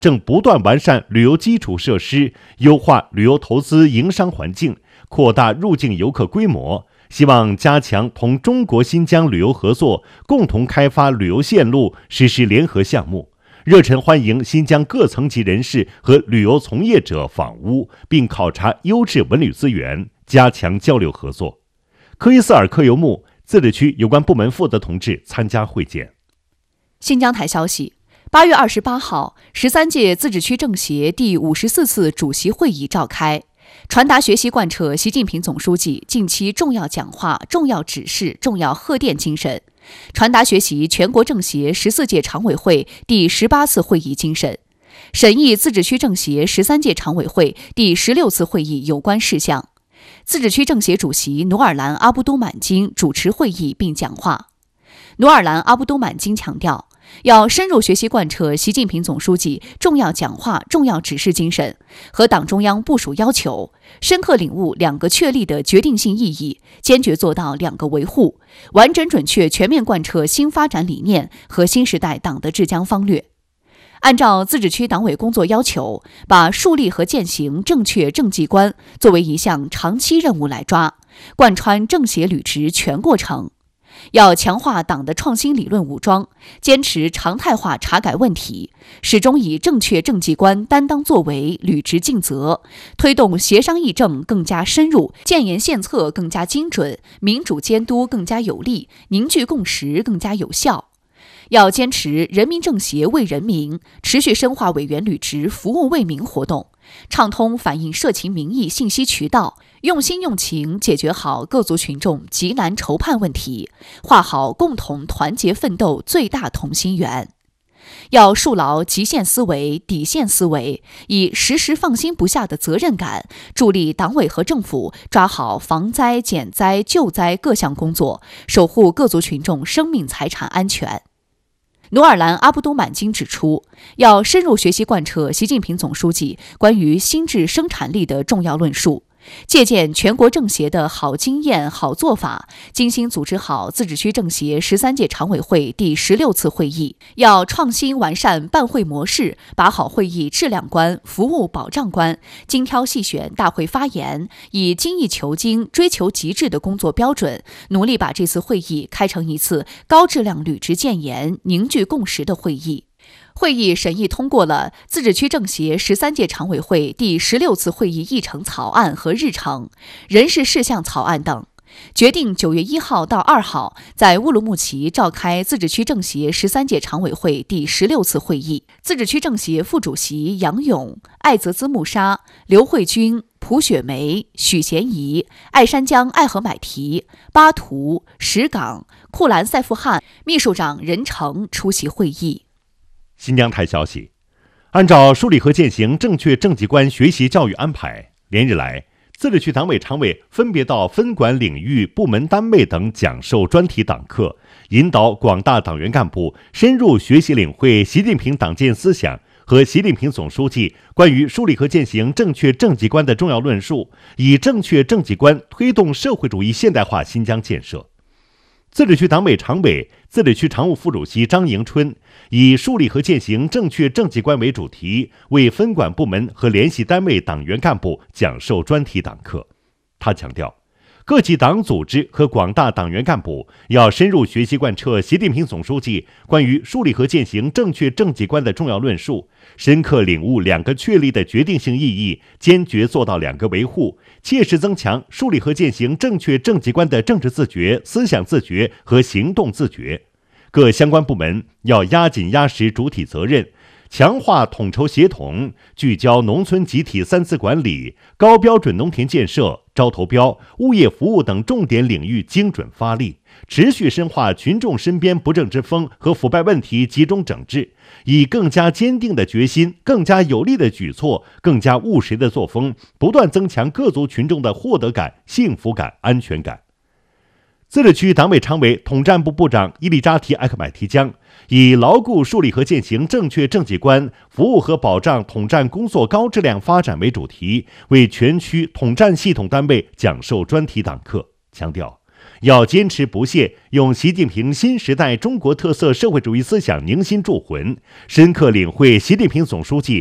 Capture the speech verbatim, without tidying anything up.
正不断完善旅游基础设施，优化旅游投资营商环境，扩大入境游客规模，希望加强同中国新疆旅游合作，共同开发旅游线路，实施联合项目。热忱欢迎新疆各层级人士和旅游从业者访乌，并考察优质文旅资源，加强交流合作。科伊斯尔克游牧自治区有关部门负责同志参加会见。 新疆台消息，八月二十八号，十三届自治区政协第五十四次主席会议召开，传达学习贯彻习近平总书记近期重要讲话、重要指示、重要贺电精神，传达学习全国政协十四届常委会第十八次会议精神，审议自治区政协十三届常委会第十六次会议有关事项。自治区政协主席努尔兰阿布都满金主持会议并讲话。努尔兰阿布都满金强调，要深入学习贯彻习近平总书记重要讲话、重要指示精神和党中央部署要求，深刻领悟两个确立的决定性意义，坚决做到两个维护，完整准确全面贯彻新发展理念和新时代党的治疆方略。按照自治区党委工作要求，把树立和践行正确政绩观作为一项长期任务来抓，贯穿政协履职全过程。要强化党的创新理论武装，坚持常态化查改问题，始终以正确政绩观担当作为，履职尽责，推动协商议政更加深入，建言献策更加精准，民主监督更加有力，凝聚共识更加有效。要坚持人民政协为人民，持续深化委员履职服务为民活动，畅通反映社情民意信息渠道，用心用情解决好各族群众急难愁盼问题，画好共同团结奋斗最大同心圆。要树牢极限思维、底线思维，以时时放心不下的责任感，助力党委和政府抓好防灾、减灾、救灾各项工作，守护各族群众生命财产安全。努尔兰阿布都满金指出，要深入学习贯彻习近平总书记关于新质生产力的重要论述，借鉴全国政协的好经验、好做法，精心组织好自治区政协十三届常委会第十六次会议。要创新完善办会模式，把好会议质量关、服务保障关，精挑细选大会发言，以精益求精、追求极致的工作标准，努力把这次会议开成一次高质量履职建言、凝聚共识的会议。会议审议通过了自治区政协十三届常委会第十六次会议议程草案和日程、人事事项草案等，决定九月一号到二号在乌鲁木齐召开自治区政协十三届常委会第十六次会议。自治区政协副主席杨勇、艾泽兹穆沙、刘慧君、蒲雪梅、许贤怡、爱山江爱河买提、巴图、石岗、库兰塞夫汗、秘书长任成出席会议。 新疆台消息，按照梳理和践行正确政绩观学习教育安排，连日来，自治区党委常委分别到分管领域、部门单位等讲授专题党课，引导广大党员干部深入学习领会习近平党建思想和习近平总书记关于梳理和践行正确政绩观的重要论述，以正确政绩观推动社会主义现代化新疆建设。自治区党委常委、自治区常务副主席张迎春以梳理和践行正确政绩观为主题，为分管部门和联系单位党员干部讲授专题党课。他强调，各级党组织和广大党员干部要深入学习贯彻习近平总书记关于梳理和践行正确政绩观的重要论述，深刻领悟两个确立的决定性意义，坚决做到两个维护，切实增强梳理和践行正确政绩观的政治自觉、思想自觉和行动自觉。各相关部门要压紧压实主体责任，强化统筹协同，聚焦农村集体三次管理、高标准农田建设、招投标、物业服务等重点领域精准发力，持续深化群众身边不正之风和腐败问题集中整治，以更加坚定的决心、更加有力的举措、更加务实的作风，不断增强各族群众的获得感、幸福感、安全感。自治区党委常委、统战部部长伊利扎提艾克买提江以牢固树立和践行正确政绩观，服务和保障统战工作高质量发展为主题，为全区统战系统单位讲授专题党课，强调要坚持不懈，用习近平新时代中国特色社会主义思想凝心铸魂，深刻领会习近平总书记